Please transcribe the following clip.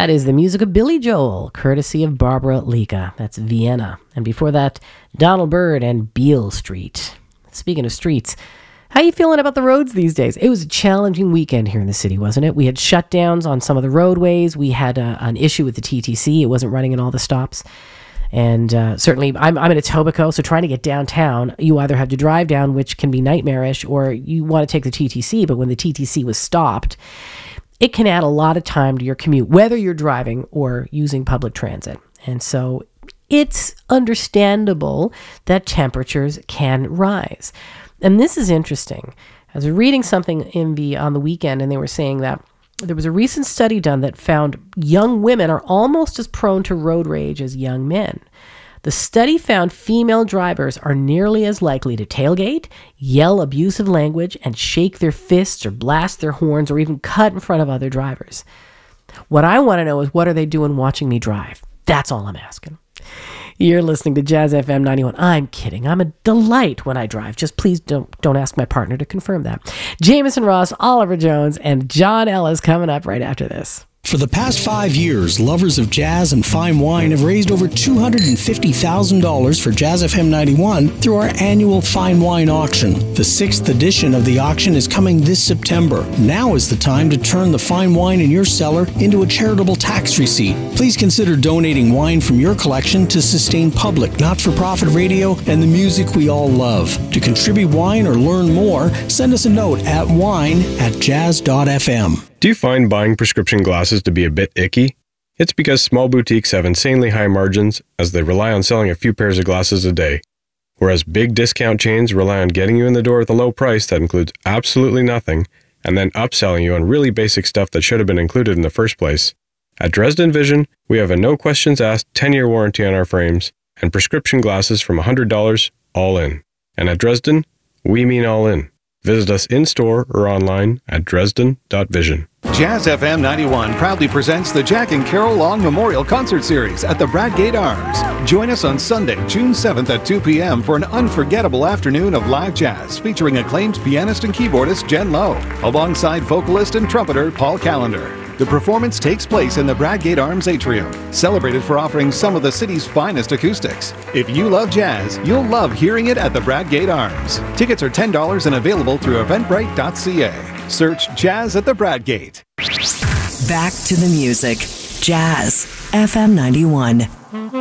That is the music of Billy Joel, courtesy of Barbara Liga. That's Vienna. And before that, Donald Byrd and Beale Street. Speaking of streets, how you feeling about the roads these days? It was a challenging weekend here in the city, wasn't it? We had shutdowns on some of the roadways. We had an issue with the TTC. It wasn't running in all the stops. And certainly, I'm in Etobicoke, so trying to get downtown, you either have to drive down, which can be nightmarish, or you want to take the TTC. But when the TTC was stopped, it can add a lot of time to your commute, whether you're driving or using public transit. And so it's understandable that temperatures can rise. And this is interesting. I was reading something on the weekend, and they were saying that there was a recent study done that found young women are almost as prone to road rage as young men. The study found female drivers are nearly as likely to tailgate, yell abusive language, and shake their fists or blast their horns or even cut in front of other drivers. What I want to know is, what are they doing watching me drive? That's all I'm asking. You're listening to Jazz FM 91. I'm kidding. I'm a delight when I drive. Just please don't ask my partner to confirm that. Jameson Ross, Oliver Jones, and John Ellis coming up right after this. For the past 5 years, lovers of jazz and fine wine have raised over $250,000 for Jazz FM 91 through our annual Fine Wine Auction. The 6th edition of the auction is coming this September. Now is the time to turn the fine wine in your cellar into a charitable tax receipt. Please consider donating wine from your collection to sustain public, not-for-profit radio and the music we all love. To contribute wine or learn more, send us a note at wine@jazz.fm. Do you find buying prescription glasses to be a bit icky? It's because small boutiques have insanely high margins as they rely on selling a few pairs of glasses a day, whereas big discount chains rely on getting you in the door with a low price that includes absolutely nothing and then upselling you on really basic stuff that should have been included in the first place. At Dresden Vision, we have a no questions asked 10-year warranty on our frames and prescription glasses from $100 all in. And at Dresden, we mean all in. Visit us in-store or online at dresden.vision. Jazz FM 91 proudly presents the Jack and Carol Long Memorial Concert Series at the Bradgate Arms. Join us on Sunday, June 7th at 2 p.m. for an unforgettable afternoon of live jazz featuring acclaimed pianist and keyboardist Jen Lowe, alongside vocalist and trumpeter Paul Callender. The performance takes place in the Bradgate Arms Atrium, celebrated for offering some of the city's finest acoustics. If you love jazz, you'll love hearing it at the Bradgate Arms. Tickets are $10 and available through eventbrite.ca. Search Jazz at the Bradgate. Back to the music. Jazz FM 91.